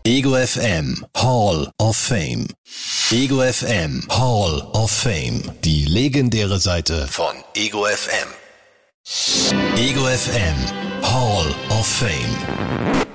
Ego FM Hall of Fame. Ego FM Hall of Fame. Die legendäre Seite von Ego FM. Ego FM Hall of Fame.